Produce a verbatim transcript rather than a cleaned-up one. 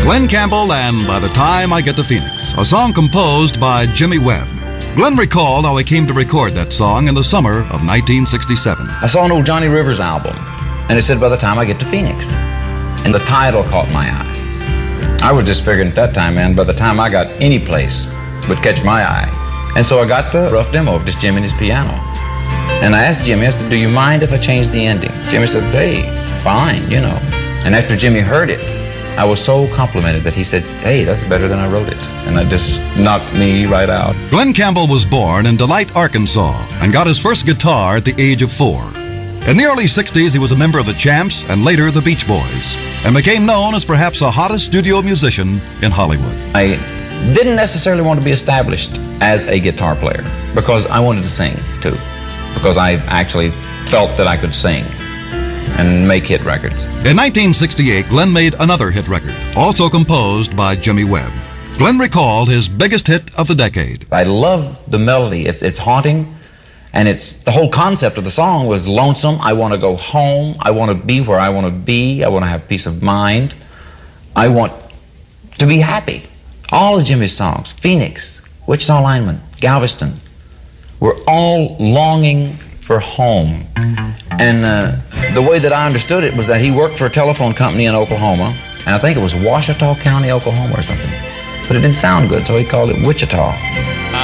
Glen Campbell and By the Time I Get to Phoenix, a song composed by Jimmy Webb. Glen recalled how he came to record that song in the summer of nineteen sixty-seven. I saw an old Johnny Rivers album, and it said, By the Time I Get to Phoenix. And the title caught my eye. I was just figuring at that time, man, by the time I got any place would catch my eye. And so I got the rough demo of just Jimmy and his piano. And I asked Jimmy, I said, do you mind if I change the ending? Jimmy said, hey, fine, you know. And after Jimmy heard it, I was so complimented that he said, hey, that's better than I wrote it. And that just knocked me right out. Glen Campbell was born in Delight, Arkansas, and got his first guitar at the age of four. In the early sixties, he was a member of the Champs and later the Beach Boys, and became known as perhaps the hottest studio musician in Hollywood. I didn't necessarily want to be established as a guitar player because I wanted to sing too, because I actually felt that I could sing and make hit records. In nineteen sixty-eight, Glen made another hit record, also composed by Jimmy Webb. Glen recalled his biggest hit of the decade. I love the melody. It's, it's haunting, and it's the whole concept of the song was lonesome. I want to go home. I want to be where I want to be. I want to have peace of mind. I want to be happy. All of Jimmy's songs, Phoenix, Wichita Lineman, Galveston, were all longing for home. And uh, the way that I understood it was that he worked for a telephone company in Oklahoma, and I think it was Ouachita County, Oklahoma or something. But it didn't sound good, so he called it Wichita.